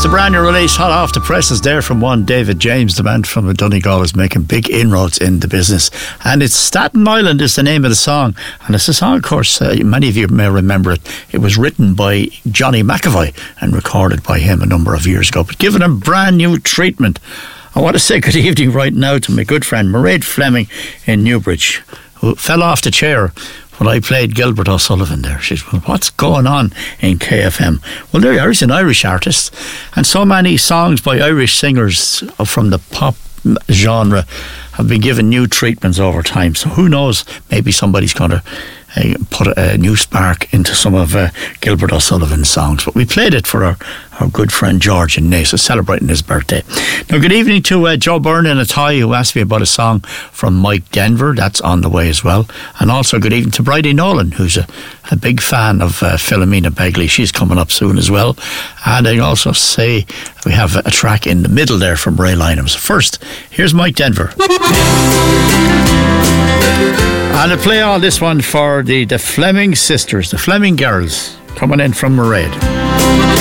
the brand new release, hot off the presses there from one David James, the man from Donegal, is making big inroads in the business. And it's Staten Island is the name of the song. And it's a song, of course, many of you may remember it. It was written by Johnny McAvoy and recorded by him a number of years ago, but given a brand new treatment. I want to say good evening right now to my good friend Mairead Fleming in Newbridge, who fell off the chair when I played Gilbert O'Sullivan there. She said, well, what's going on in KFM? Well, there you are. He's an Irish artist, and so many songs by Irish singers from the pop genre have been given new treatments over time. So who knows, maybe somebody's going to put a new spark into some of Gilbert O'Sullivan's songs. But we played it for our good friend George in Naas, celebrating his birthday. Now, good evening to Joe Byrne in Athy, who asked me about a song from Mike Denver. That's on the way as well. And also good evening to Bridie Nolan, who's a big fan of Philomena Begley. She's coming up soon as well. And I also say we have a track in the middle there from Ray Lynham. First, here's Mike Denver. And I play all this one for the Fleming sisters, the Fleming girls, coming in from Mairead.